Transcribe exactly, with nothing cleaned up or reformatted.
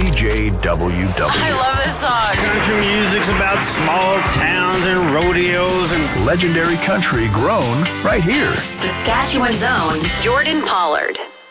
C J W W. I love this song. Country music's about small towns and rodeos and legendary country grown right here. Saskatchewan's own Jordan Pollard.